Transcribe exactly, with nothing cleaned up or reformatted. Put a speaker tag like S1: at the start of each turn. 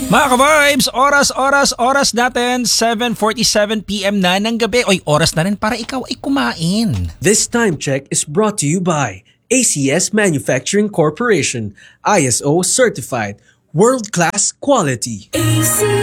S1: Mga ka-vibes, oras, oras, oras natin, seven forty-seven p m na ng gabi. Oy, oras na rin para ikaw ay kumain.
S2: This time check is brought to you by A C S Manufacturing Corporation, I S O certified, world-class quality.